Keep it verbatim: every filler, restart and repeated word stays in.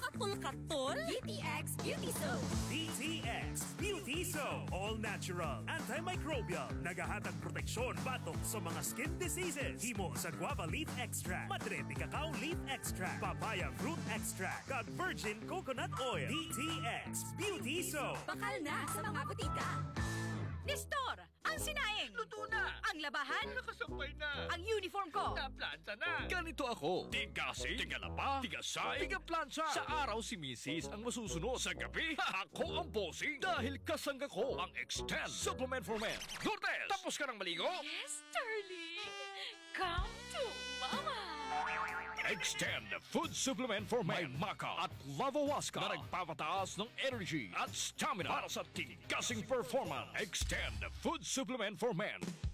Katol-katol? D T X Beauty Soap. D T X Beauty Soap. All natural, antimicrobial, nagahatag proteksyon batok sa mga skin diseases. Himo sa guava leaf extract, madre de cacao leaf extract, papaya fruit extract, kag virgin coconut oil. D T X Beauty Soap. Bakal na sa mga butika. Nestor, ang sinaing! Luto na! Ang labahan! Nakasampay na! Ang uniform ko! Naplansa na! Ganito ako. Tigasi, tigalapa, tigasay, tigaplansa. Sa araw si Missus ang masusunod. Sa gabi, ako ang bossing. Dahil kasangga ko ang Extend Supplement for Men. Lourdes, tapos ka ng maligo? Yes, darling! Come to Mama! Extend Food Supplement for Men. May maca at lavawaska na nagpapataas ng energy at stamina para sa tigasing performance. Extend Food Supplement for Men.